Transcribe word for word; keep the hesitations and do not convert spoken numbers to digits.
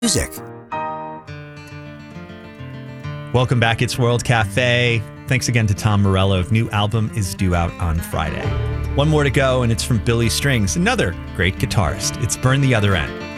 Music. Welcome back. It's World Cafe. Thanks again to Tom Morello. New album is due out on Friday. One more to go, and it's from Billy Strings, another great guitarist. It's Burn the Other End.